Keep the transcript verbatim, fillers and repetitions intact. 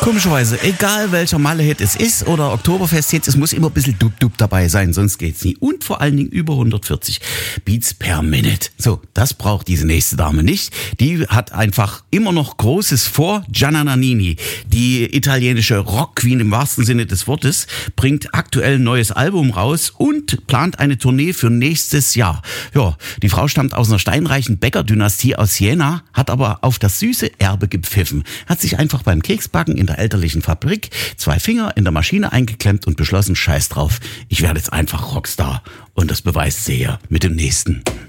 Komischerweise, egal welcher Malle-Hit es ist oder Oktoberfest-Hit, es muss immer ein bisschen Dub-Dub dabei sein, sonst geht's nie. Und vor allen Dingen über hundertvierzig Beats per Minute. So, das braucht diese nächste Dame nicht. Die hat einfach immer noch Großes vor. Gianna Nannini, die italienische Rock-Queen im wahrsten Sinne des Wortes, bringt aktuell ein neues Album raus und plant eine Tournee für nächstes Jahr. Ja, die Frau stammt aus einer steinreichen Bäckerdynastie aus Jena, hat aber auf das süße Erbe gepfiffen. Hat sich einfach beim Keksbacken in der elterlichen Fabrik zwei Finger in der Maschine eingeklemmt und beschlossen, scheiß drauf, ich werde jetzt einfach Rockstar. Und das beweist sie ja mit dem nächsten.